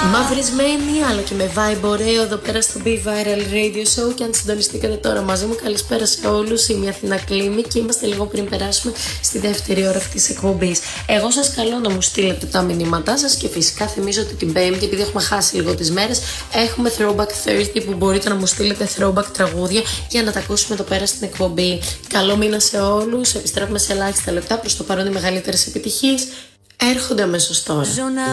Μαυρισμένη αλλά και με vibe ωραίο εδώ πέρα στο Be Viral Radio Show. Και αν συντονιστήκατε τώρα μαζί μου, καλησπέρα σε όλους. Είμαι η Αθηνά Κλίμη και είμαστε λίγο πριν περάσουμε στη δεύτερη ώρα αυτής της εκπομπής. Εγώ σας καλώ να μου στείλετε τα μηνύματά σας και φυσικά θυμίζω ότι την Πέμπτη, επειδή έχουμε χάσει λίγο τις μέρες, έχουμε Throwback Thursday που μπορείτε να μου στείλετε throwback τραγούδια για να τα ακούσουμε εδώ πέρα στην εκπομπή. Καλό μήνα σε όλους. Επιστρέφουμε σε ελάχιστα λεπτά. Προς το παρόν οι μεγαλύτερες επιτυχίες έρχονται αμέσως τώρα.